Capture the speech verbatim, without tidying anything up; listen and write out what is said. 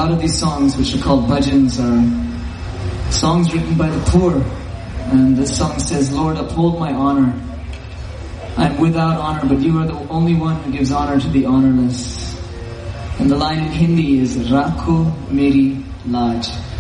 lot of these songs, which are called bhajans, are songs written by the poor. And this song says, Lord, uphold my honor. I'm without honor, but you are the only one who gives honor to the honorless. And the line in Hindi is, Rakho meri laaj.